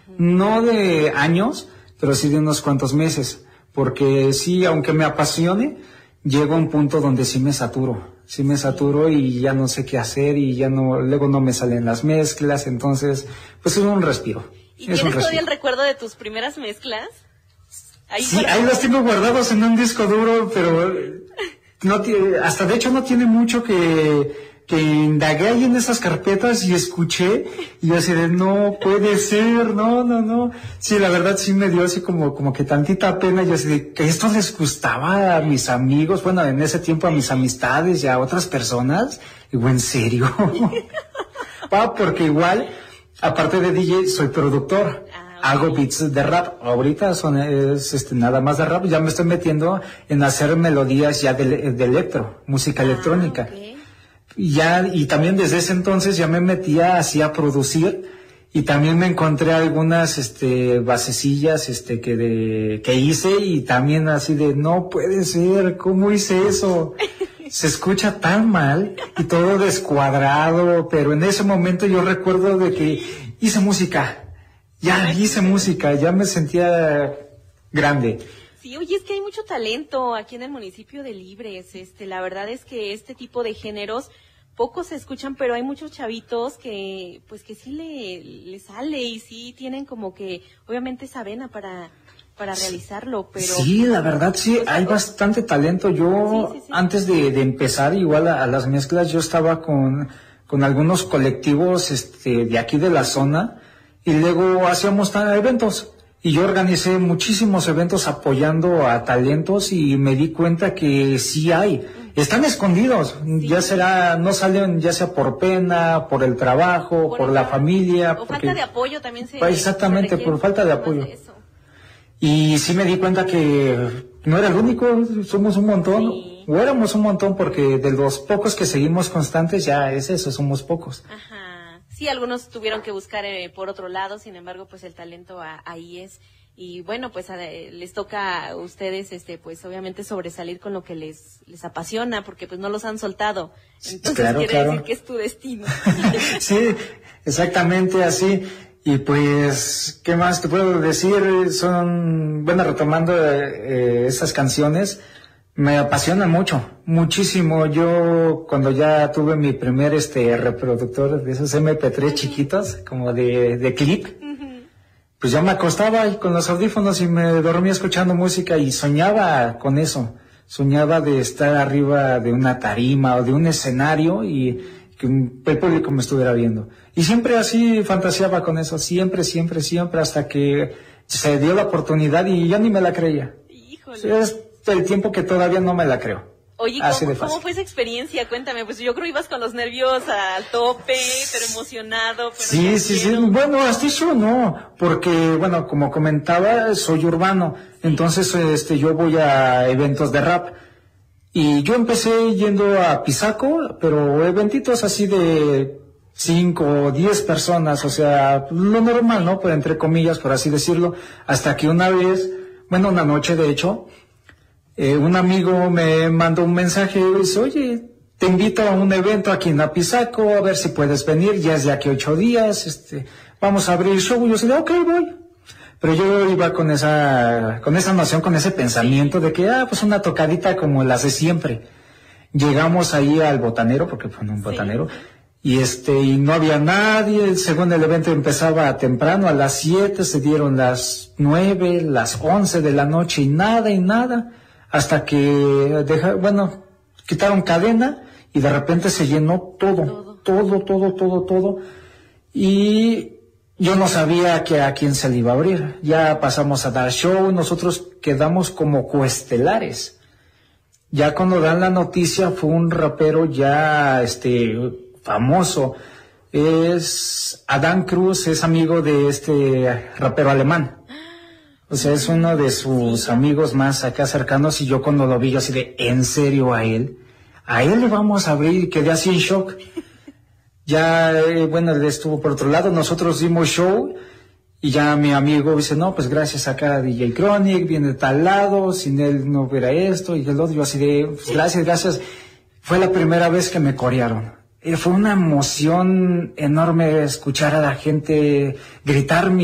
no de años, pero sí de unos cuantos meses, porque sí, aunque me apasione, llego a un punto donde sí me saturo y ya no sé qué hacer y ya no, luego no me salen las mezclas, entonces, pues es un respiro. ¿Y tienes todavía el recuerdo de tus primeras mezclas? Sí, ahí los tengo guardados en un disco duro, pero no hasta de hecho no tiene mucho que indagué ahí en esas carpetas y escuché y yo así de no puede ser, no. Sí, la verdad sí me dio así como que tantita pena, yo así de que esto les gustaba a mis amigos, bueno, en ese tiempo a mis amistades y a otras personas. Digo, ¿en serio? Porque igual, aparte de DJ, soy productor. Hago beats de rap, ahorita es nada más de rap, ya me estoy metiendo en hacer melodías ya de electro, música electrónica. Okay. Y también desde ese entonces ya me metía así a producir y también me encontré algunas basecillas que hice y también así de no puede ser, ¿cómo hice eso? Se escucha tan mal y todo descuadrado, pero en ese momento yo recuerdo de que hice música. Ya me sentía grande. Sí, oye, es que hay mucho talento aquí en el municipio de Libres, la verdad es que este tipo de géneros pocos se escuchan, pero hay muchos chavitos que, pues que sí le sale y sí tienen como que, obviamente esa vena para realizarlo, pero... Sí, la verdad sí, hay bastante talento. Yo, sí. Antes de empezar igual a las mezclas, yo estaba con algunos colectivos, de aquí de la zona, y luego hacíamos eventos. Y yo organicé muchísimos eventos apoyando a talentos y me di cuenta que sí hay. Están escondidos. Sí. No salen ya sea por pena, por el trabajo, por la familia. O falta de apoyo también exactamente, por falta de apoyo. Y sí me di cuenta que no era el único, somos un montón. Sí. O éramos un montón porque de los pocos que seguimos constantes ya es eso, somos pocos. Ajá. Sí, algunos tuvieron que buscar por otro lado, sin embargo, pues el talento ahí es. Y bueno, pues les toca a ustedes, pues obviamente sobresalir con lo que les apasiona, porque pues no los han soltado. Entonces claro. decir que es tu destino. Sí, exactamente así. Y pues, ¿qué más te puedo decir? Retomando esas canciones, me apasionan muchísimo. Yo cuando ya tuve mi primer reproductor de esos MP3 chiquitos, como de clip, pues ya me acostaba ahí con los audífonos y me dormía escuchando música y soñaba con eso. Soñaba de estar arriba de una tarima o de un escenario y que el público me estuviera viendo. Y siempre así fantaseaba con eso, siempre, hasta que se dio la oportunidad y ya ni me la creía. Híjole. Es el tiempo que todavía no me la creo. Oye, ¿cómo fue esa experiencia? Cuéntame, pues yo creo que ibas con los nervios al tope, pero emocionado. Pero sí. Bueno, hasta eso no, porque, bueno, como comentaba, soy urbano. Entonces, yo voy a eventos de rap. Y yo empecé yendo a Pisaco, pero eventitos así de 5 o 10 personas, o sea, lo normal, ¿no? Pues entre comillas, por así decirlo, hasta que una noche de hecho, un amigo me mandó un mensaje y dice, oye, te invito a un evento aquí en Apizaco, a ver si puedes venir, ya es de aquí 8 días, vamos a abrir show. Y yo decía, ok, voy. Pero yo iba con esa noción, con ese pensamiento de que, pues una tocadita como las de siempre. Llegamos ahí al botanero, porque fue un botanero, y y no había nadie. Según el evento empezaba temprano, a las 7, se dieron las 9, las 11 de la noche y nada, hasta que quitaron cadena y de repente se llenó todo. Y yo no sabía a quién se le iba a abrir. Ya pasamos a dar show, nosotros quedamos como coestelares. Ya cuando dan la noticia fue un rapero ya famoso. Es Adán Cruz, es amigo de rapero alemán. O sea, es uno de sus amigos más acá cercanos y yo cuando lo vi yo así de, ¿en serio a él le vamos a abrir? Y quedé así en shock. Ya, él estuvo por otro lado, nosotros dimos show y ya mi amigo dice, no, pues gracias acá a DJ Chronic, viene de tal lado, sin él no hubiera esto y el otro. Yo así de, pues, gracias. Fue la primera vez que me corearon. Fue una emoción enorme escuchar a la gente gritar